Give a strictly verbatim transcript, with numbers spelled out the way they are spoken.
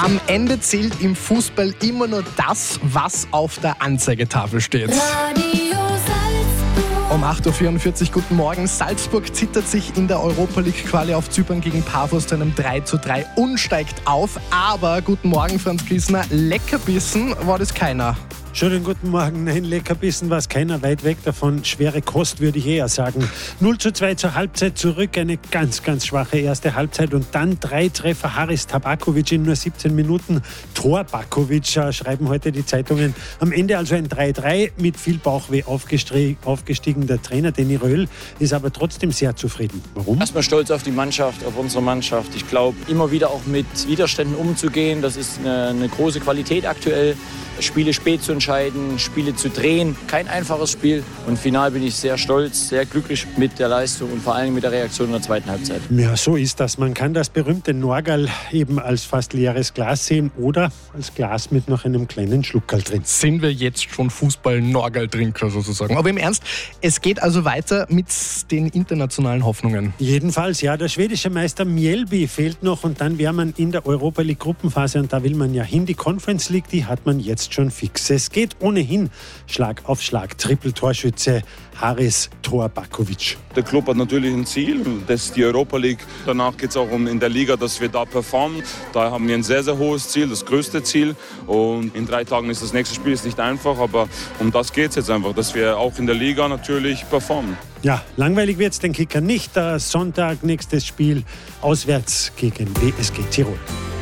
Am Ende zählt im Fußball immer nur das, was auf der Anzeigetafel steht. Um acht Uhr vierundvierzig, guten Morgen. Salzburg zittert sich in der Europa League Quali auf Zypern gegen Paphos zu einem drei zu drei und steigt auf. Aber guten Morgen, Franz Giesner, Leckerbissen war das keiner. Schönen guten Morgen. Nein, Leckerbissen war es keiner, weit weg davon. Schwere Kost, würde ich eher sagen. null zu zwei zur Halbzeit zurück, eine ganz, ganz schwache erste Halbzeit und dann drei Treffer. Haris Tabakovic in nur siebzehn Minuten. Tor Bakovic, schreiben heute die Zeitungen. Am Ende also ein drei drei mit viel Bauchweh aufgestiegen. Der Trainer Danny Röhl ist aber trotzdem sehr zufrieden. Warum? Erstmal stolz auf die Mannschaft, auf unsere Mannschaft. Ich glaube, immer wieder auch mit Widerständen umzugehen, das ist eine, eine große Qualität aktuell. Spiele spät zu entscheiden, Spiele zu drehen. Kein einfaches Spiel. Und final bin ich sehr stolz, sehr glücklich mit der Leistung und vor allem mit der Reaktion in der zweiten Halbzeit. Ja, so ist das. Man kann das berühmte Norgal eben als fast leeres Glas sehen oder als Glas mit noch einem kleinen Schluckerl drin. Sind wir jetzt schon Fußball-Norgal-Trinker sozusagen? Aber im Ernst, es geht also weiter mit den internationalen Hoffnungen. Jedenfalls, ja. Der schwedische Meister Mjällby fehlt noch und dann wäre man in der Europa League Gruppenphase und da will man ja hin. Die Conference League, die hat man jetzt schon fix. Es geht ohnehin Schlag auf Schlag. Triple-Torschütze Haris Tabakovic. Der Club hat natürlich ein Ziel, das ist die Europa League. Danach geht es auch um in der Liga, dass wir da performen. Da haben wir ein sehr, sehr hohes Ziel, das größte Ziel. Und in drei Tagen ist das nächste Spiel ist nicht einfach, aber um das geht es jetzt einfach, dass wir auch in der Liga natürlich performen. Ja, langweilig wird es den Kicker nicht. Der Sonntag, nächstes Spiel auswärts gegen W S G Tirol.